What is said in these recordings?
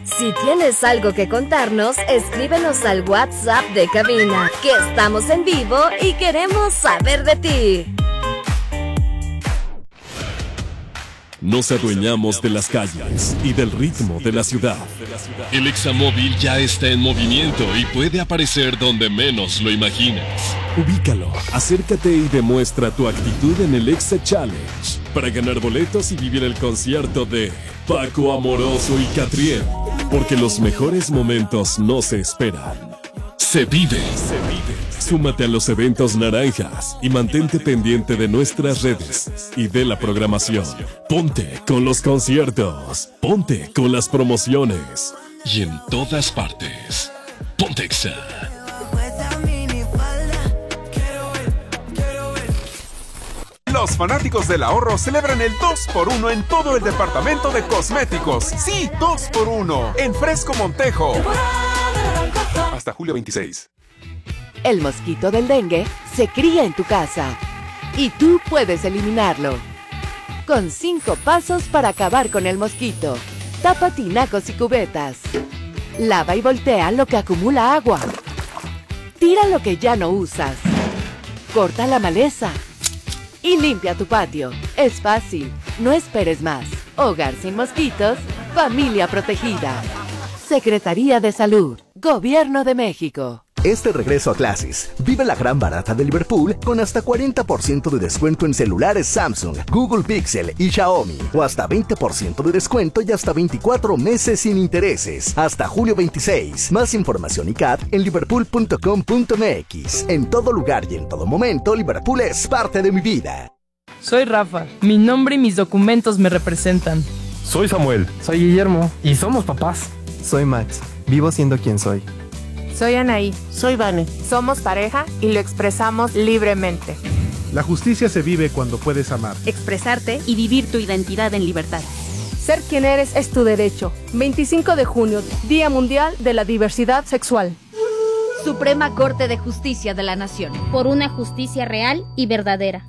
Si tienes algo que contarnos, escríbenos al WhatsApp de cabina, que estamos en vivo y queremos saber de ti. Nos adueñamos de las calles y del ritmo de la ciudad. El Examóvil ya está en movimiento y puede aparecer donde menos lo imaginas. Ubícalo, acércate y demuestra tu actitud en el Exa Challenge para ganar boletos y vivir el concierto de Paco Amoroso y Catriel. Porque los mejores momentos no se esperan. Se vive. Súmate a los eventos naranjas y mantente pendiente de nuestras redes y de la programación. Ponte con los conciertos. Ponte con las promociones. Y en todas partes. Pontexa. Los fanáticos del ahorro celebran el 2x1 en todo el departamento de cosméticos. Sí, 2x1 en Fresco Montejo. Hasta julio 26. El mosquito del dengue se cría en tu casa y tú puedes eliminarlo. Con 5 pasos para acabar con el mosquito. Tapa tinacos y cubetas. Lava y voltea lo que acumula agua. Tira lo que ya no usas. Corta la maleza. Y limpia tu patio. Es fácil. No esperes más. Hogar sin mosquitos. Familia protegida. Secretaría de Salud. Gobierno de México. Este regreso a clases, vive la gran barata de Liverpool con hasta 40% de descuento en celulares Samsung, Google Pixel y Xiaomi. O hasta 20% de descuento y hasta 24 meses sin intereses. Hasta julio 26. Más información y CAT en liverpool.com.mx. En todo lugar y en todo momento, Liverpool es parte de mi vida. Soy Rafa. Mi nombre y mis documentos me representan. Soy Samuel. Soy Guillermo. Y somos papás. Soy Max. Vivo siendo quien soy. Soy Anaí. Soy Vane. Somos pareja y lo expresamos libremente. La justicia se vive cuando puedes amar, expresarte y vivir tu identidad en libertad. Ser quien eres es tu derecho. 25 de junio, Día Mundial de la Diversidad Sexual. Suprema Corte de Justicia de la Nación. Por una justicia real y verdadera.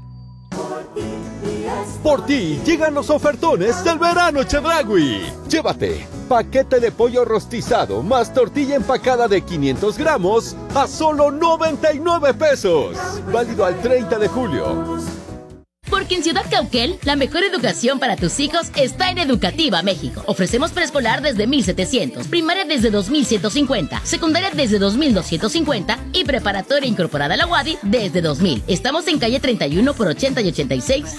Por ti llegan los ofertones del verano Chedraui. Llévate paquete de pollo rostizado más tortilla empacada de 500 gramos a solo 99 pesos. Válido al 30 de julio. Porque en Ciudad Cauquel, la mejor educación para tus hijos está en Educativa México. Ofrecemos preescolar desde 1,700, primaria desde 2,150, secundaria desde 2,250 y preparatoria incorporada a la UADY desde 2,000. Estamos en calle 31 por 80 y 86,